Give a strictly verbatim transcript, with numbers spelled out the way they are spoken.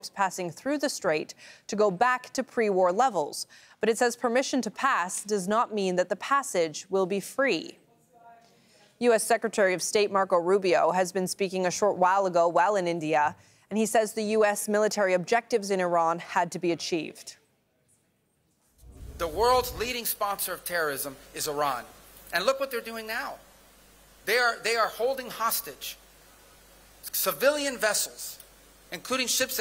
passing through the strait to go back to pre-war levels. But it says permission to pass does not mean that the passage will be free. U S Secretary of State Marco Rubio has been speaking a short while ago while in India, and he says the U S military objectives in Iran had to be achieved. The world's leading sponsor of terrorism is Iran. And look what they're doing now. They are, they are holding hostage civilian vessels, including ships